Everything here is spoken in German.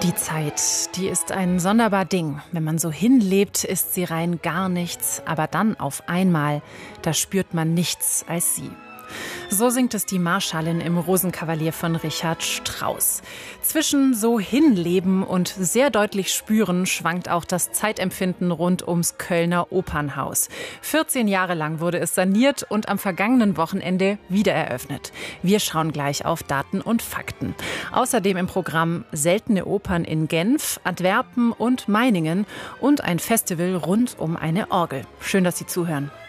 Die Zeit, die ist ein sonderbar Ding. Wenn man so hinlebt, ist sie rein gar nichts. Aber dann auf einmal, da spürt man nichts als sie. So singt es die Marschallin im Rosenkavalier von Richard Strauss. Zwischen so hinleben und sehr deutlich spüren schwankt auch das Zeitempfinden rund ums Kölner Opernhaus. 14 Jahre lang wurde es saniert und am vergangenen Wochenende wiedereröffnet. Wir schauen gleich auf Daten und Fakten. Außerdem im Programm seltene Opern in Genf, Antwerpen und Meiningen und ein Festival rund um eine Orgel. Schön, dass Sie zuhören.